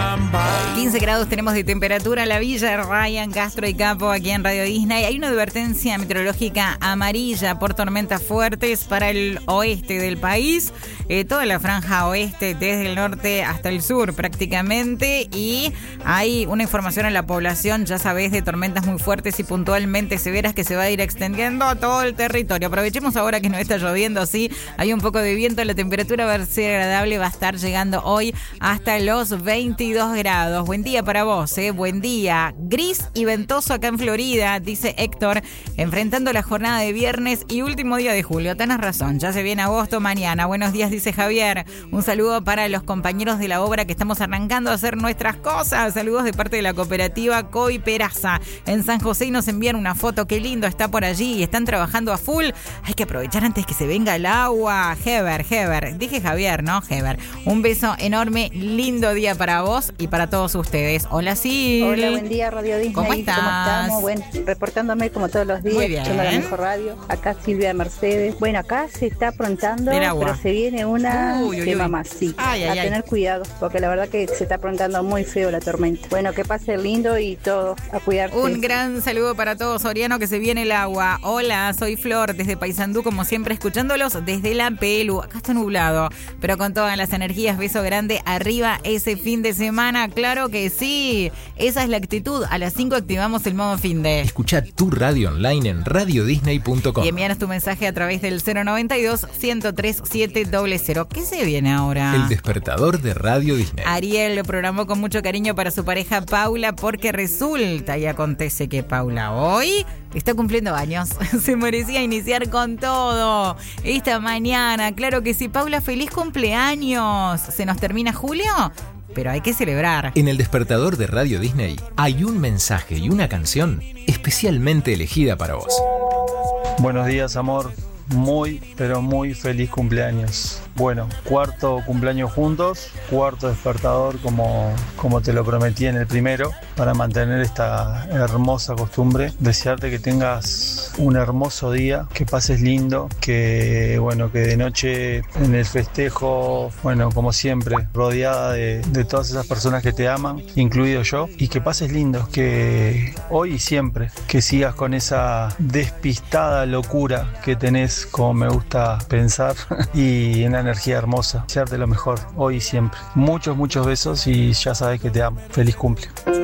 15 grados tenemos de temperatura. La Villa, Ryan, Castro y Capo aquí en Radio Disney. Hay una advertencia meteorológica amarilla por tormentas fuertes para el oeste del país. Toda la franja oeste, desde el norte hasta el sur prácticamente. Y hay una información a la población, ya sabés, de tormentas muy fuertes y puntualmente severas que se va a ir extendiendo a todo el territorio. Aprovechemos ahora que no está lloviendo, sí, hay un poco de viento, la temperatura va a ser agradable, va a estar llegando hoy hasta los 22 grados. Buen día para vos, buen día. Gris y ventoso acá en Florida, dice Héctor, enfrentando la jornada de viernes y último día de julio. Tenés razón, ya se viene agosto mañana. Buenos días, dice Javier. Un saludo para los compañeros de la obra que estamos arrancando a hacer nuestras cosas. Saludos de parte de la cooperativa Coy Peraza en San José y nos envían una foto. Qué lindo está por allí y están trabajando a full. Hay que aprovechar antes que se venga el agua. Heber. Dije Javier, ¿no? Heber. Un beso enorme, lindo día para vos y para todos ustedes. Hola, sí. Hola, buen día, Radio Disney. ¿Cómo estás? ¿Cómo estamos? Bueno, reportándome como todos los días, muy bien, escuchando la mejor radio. Acá Silvia de Mercedes. Bueno, acá se está aprontando, pero se viene una mamá, sí. A tener cuidado, porque la verdad que se está aprontando muy feo la tormenta. Bueno, que pase lindo y todo, a cuidarse. Un gran saludo para todos, Soriano, que se viene el agua. Hola, soy Flor, desde Paysandú, como siempre, escuchándolos desde la Pelu. Acá está nublado, pero con todas las energías, beso grande, arriba ese fin de semana, claro que sí. Esa es la actitud. A las 5 activamos el modo fin de. Escucha tu radio online en radiodisney.com. Y envíanos tu mensaje a través del 092-103-700. ¿Qué se viene ahora? El despertador de Radio Disney. Ariel lo programó con mucho cariño para su pareja Paula, porque resulta y acontece que Paula hoy está cumpliendo años. Se merecía iniciar con todo esta mañana. Claro que sí, Paula, feliz cumpleaños. ¿Se nos termina julio? Pero hay que celebrar. En el despertador de Radio Disney hay un mensaje y una canción especialmente elegida para vos. Buenos días, amor. Muy, pero muy feliz cumpleaños. Bueno, cuarto cumpleaños juntos, cuarto despertador como te lo prometí en el primero, para mantener esta hermosa costumbre. Desearte que tengas un hermoso día, que pases lindo, que de noche en el festejo, como siempre, rodeada de todas esas personas que te aman, incluido yo, y que pases lindo, que hoy y siempre, que sigas con esa despistada locura que tenés, como me gusta pensar, y una energía hermosa. Desearte lo mejor, hoy y siempre. Muchos besos y ya sabes que te amo. Feliz cumple.